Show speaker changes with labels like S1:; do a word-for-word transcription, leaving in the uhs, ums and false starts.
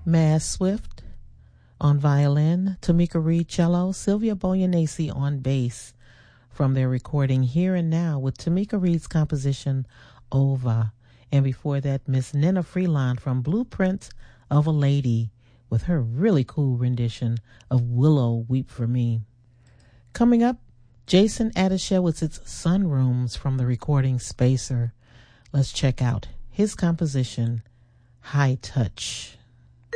S1: Maz Swift on violin, Tamika Reed cello, Sylvia Boyanese on bass, from their recording Here and Now with Tamika Reed's composition Ova. And before that, Miss Nina Freeland from Blueprint of a Lady with her really cool rendition of Willow Weep for Me. Coming up, Jason Adishewitz's Sunrooms from the recording Spacer. Let's check out his composition High Touch.